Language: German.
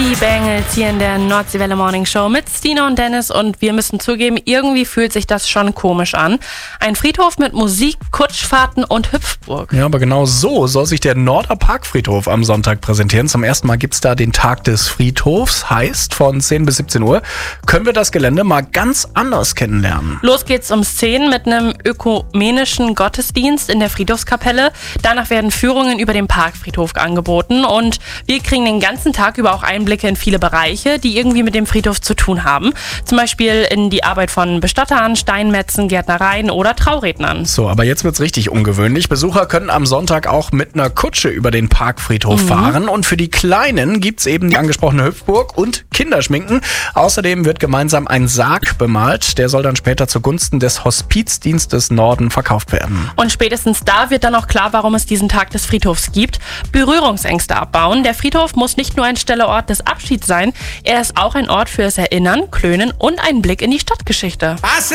Die Bengals hier in der Nordseewelle Morning Show mit Stina und Dennis, und wir müssen zugeben, irgendwie fühlt sich das schon komisch an. Ein Friedhof mit Musik, Kutschfahrten und Hüpfburg. Ja, aber genau so soll sich der Norder Parkfriedhof am Sonntag präsentieren. Zum ersten Mal gibt's da den Tag des Friedhofs, heißt von 10 bis 17 Uhr können wir das Gelände mal ganz anders kennenlernen. Los geht's um 10 mit einem ökumenischen Gottesdienst in der Friedhofskapelle. Danach werden Führungen über den Parkfriedhof angeboten und wir kriegen den ganzen Tag über auch Einblicke in viele Bereiche, die irgendwie mit dem Friedhof zu tun haben. Zum Beispiel in die Arbeit von Bestattern, Steinmetzen, Gärtnereien oder Traurednern. So, aber jetzt wird's richtig ungewöhnlich. Besucher können am Sonntag auch mit einer Kutsche über den Parkfriedhof fahren. Und für die Kleinen gibt's eben die angesprochene Hüpfburg und Kinderschminken. Außerdem wird gemeinsam ein Sarg bemalt. Der soll dann später zugunsten des Hospizdienstes Norden verkauft werden. Und spätestens da wird dann auch klar, warum es diesen Tag des Friedhofs gibt. Berührungsängste abbauen. Der Friedhof muss nicht nur ein Stelleort des Abschieds sein, er ist auch ein Ort fürs Erinnern, Klönen und ein Blick in die Stadtgeschichte.